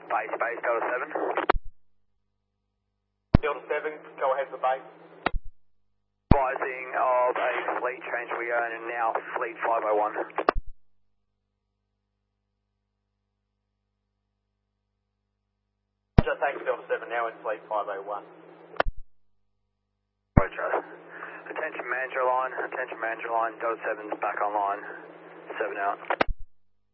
Base, Delta 7. Delta 7, go ahead for base. Advising of a fleet change, we are in now fleet 501. Thanks, Delta 7, now in fleet 501. Roger. Attention manager line, Delta 7's back online. 7 out.